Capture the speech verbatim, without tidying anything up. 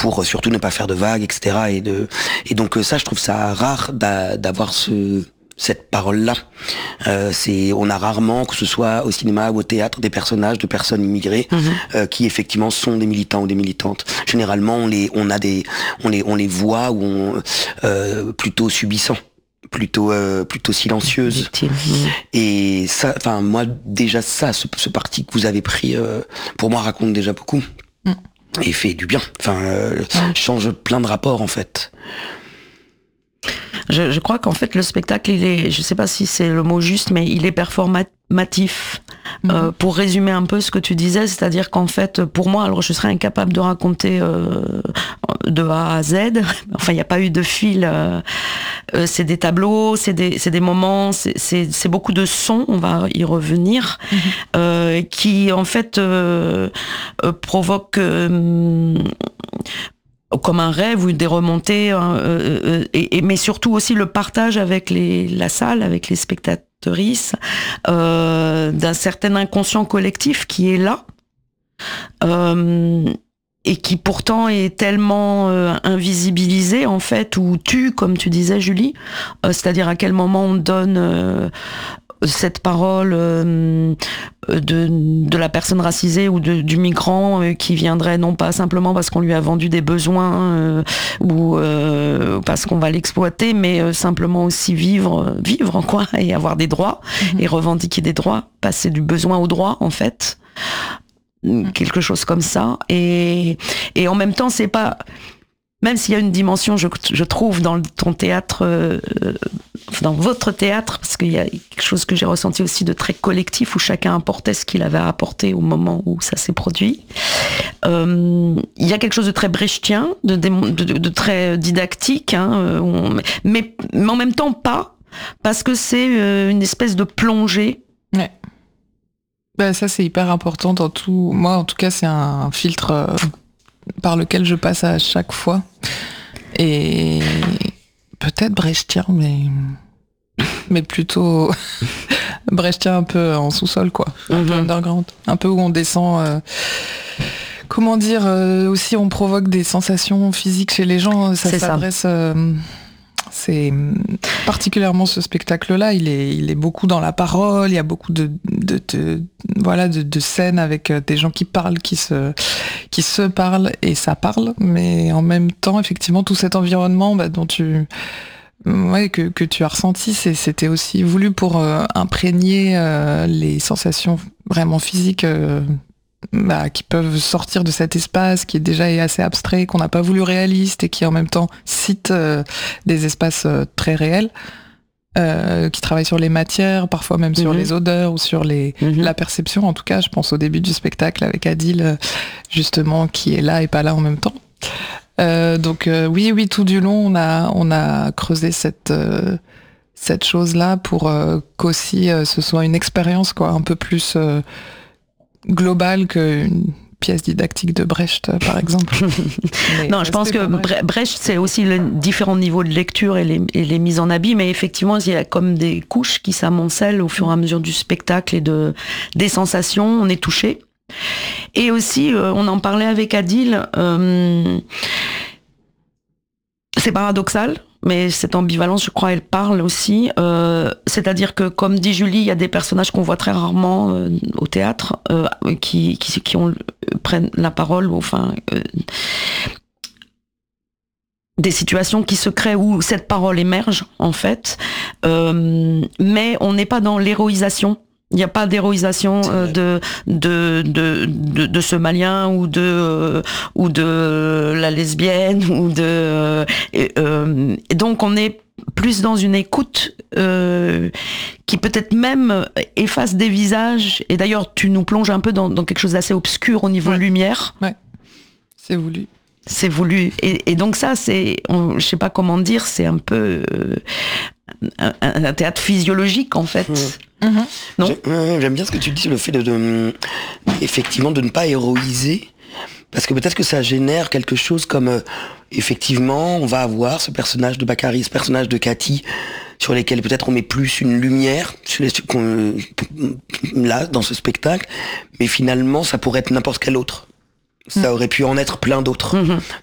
pour surtout ne pas faire de vagues, et cetera. Et de et donc ça, je trouve ça rare d'a, d'avoir ce cette parole-là. Euh, c'est, on a rarement, que ce soit au cinéma ou au théâtre, des personnages de personnes immigrées mmh. euh, qui effectivement sont des militants ou des militantes. Généralement, on les, on a des, on les, on les voit ou on, euh, plutôt subissants, plutôt, euh, plutôt silencieuses. Victime, mmh. Et ça, enfin moi déjà ça, ce, ce parti que vous avez pris, euh, pour moi raconte déjà beaucoup mmh. et fait du bien. Enfin, euh, mmh. change plein de rapports en fait. Je, je crois qu'en fait le spectacle, il est, je sais pas si c'est le mot juste, mais il est performatif. Mmh. Euh, pour résumer un peu ce que tu disais, c'est-à-dire qu'en fait, pour moi, alors je serais incapable de raconter euh, de A à Z. Enfin, il n'y a pas eu de fil. Euh, euh, c'est des tableaux, c'est des, c'est des moments, c'est, c'est, c'est beaucoup de sons. On va y revenir, mmh. euh, qui en fait euh, euh, provoquent. Euh, comme un rêve ou des remontées, hein, euh, et, et, mais surtout aussi le partage avec les, la salle, avec les spectatrices, euh, d'un certain inconscient collectif qui est là, euh, et qui pourtant est tellement euh, invisibilisé en fait, ou tu, comme tu disais Julie, euh, c'est-à-dire à quel moment on donne euh, cette parole euh, de, de la personne racisée ou de, du migrant euh, qui viendrait non pas simplement parce qu'on lui a vendu des besoins euh, ou euh, parce qu'on va l'exploiter, mais euh, simplement aussi vivre, vivre quoi, et avoir des droits, mmh. et revendiquer des droits, passer du besoin au droit en fait, mmh. quelque chose comme ça. Et, et en même temps, c'est pas... Même s'il y a une dimension, je, je trouve, dans ton théâtre, euh, dans votre théâtre, parce qu'il y a quelque chose que j'ai ressenti aussi de très collectif, où chacun apportait ce qu'il avait à apporter au moment où ça s'est produit. Euh, il y a quelque chose de très brechtien, de, de, de, de très didactique, hein, on, mais, mais en même temps pas, parce que c'est une espèce de plongée. Ouais. Ben, ça, c'est hyper important dans tout. Moi, en tout cas, c'est un filtre... Euh... par lequel je passe à chaque fois, et peut-être brechtien, mais mais plutôt brechtien un peu en sous-sol quoi, un mm-hmm. peu underground, un peu où on descend, euh... comment dire, euh, aussi on provoque des sensations physiques chez les gens, ça c'est s'adresse ça. Euh... C'est particulièrement ce spectacle-là, il est, il est beaucoup dans la parole, il y a beaucoup de, de, de voilà, de, de scènes avec des gens qui parlent, qui se, qui se parlent, et ça parle, mais en même temps, effectivement, tout cet environnement bah, dont tu, ouais, que, que tu as ressenti, c'est, c'était aussi voulu pour euh, imprégner euh, les sensations vraiment physiques. Euh, Bah, qui peuvent sortir de cet espace qui est déjà assez abstrait, qu'on n'a pas voulu réaliste, et qui en même temps cite euh, des espaces euh, très réels, euh, qui travaillent sur les matières, parfois même sur mm-hmm. les odeurs ou sur les, mm-hmm. la perception. En tout cas, je pense au début du spectacle avec Adil, justement, qui est là et pas là en même temps. Euh, donc euh, oui, oui, tout du long, on a, on a creusé cette... Euh, cette chose-là pour euh, qu'aussi euh, ce soit une expérience quoi, un peu plus... Euh, global qu'une pièce didactique de Brecht, par exemple. Non, je pense que Brecht, Brecht, c'est aussi les différents niveaux de lecture et les, et les mises en abîme, mais effectivement, il y a comme des couches qui s'amoncellent au fur et à mesure du spectacle et de, des sensations, on est touché. Et aussi, euh, on en parlait avec Adil, euh, c'est paradoxal, mais cette ambivalence, je crois, elle parle aussi. Euh, c'est-à-dire que, comme dit Julie, il y a des personnages qu'on voit très rarement euh, au théâtre, euh, qui, qui, qui ont, prennent la parole, enfin, euh, des situations qui se créent où cette parole émerge, en fait. Euh, mais on n'est pas dans l'héroïsation. Il n'y a pas d'héroïsation euh, de, de, de, de, de ce malien ou de, euh, ou de la lesbienne ou de, euh, et, euh, et donc on est plus dans une écoute euh, qui peut-être même efface des visages. Et d'ailleurs, tu nous plonges un peu dans, dans quelque chose d'assez obscur au niveau ouais. lumière. Ouais, c'est voulu. C'est voulu. Et, et donc ça, c'est, on, je sais pas comment dire, c'est un peu euh, un, un théâtre physiologique en fait. Mmh. Mmh. Non J'aime, j'aime bien ce que tu dis, le fait de, de effectivement de ne pas héroïser, parce que peut-être que ça génère quelque chose comme euh, effectivement on va avoir ce personnage de Bakary, ce personnage de Cathy, sur lesquels peut-être on met plus une lumière sur les, qu'on, là dans ce spectacle, mais finalement ça pourrait être n'importe quel autre. Ça aurait pu en être plein d'autres. Mmh.